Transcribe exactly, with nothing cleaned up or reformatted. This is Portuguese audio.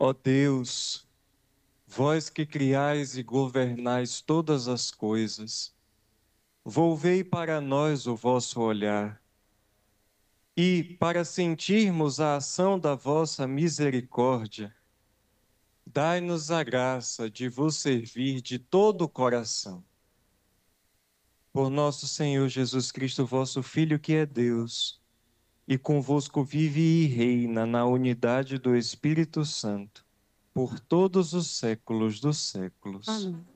Ó Deus, vós que criais e governais todas as coisas, volvei para nós o vosso olhar, e, para sentirmos a ação da vossa misericórdia, dai-nos a graça de vos servir de todo o coração. Por nosso Senhor Jesus Cristo, vosso Filho, que é Deus, e convosco vive e reina na unidade do Espírito Santo, por todos os séculos dos séculos. Amém.